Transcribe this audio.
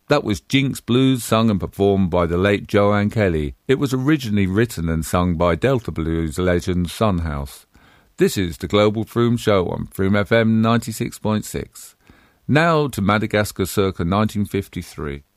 That was Jinx Blues, sung and performed by the late Joanne Kelly. It was originally written and sung by Delta Blues legend Son House. This is the Global Froome Show on Froome FM 96.6. Now to Madagascar circa 1953.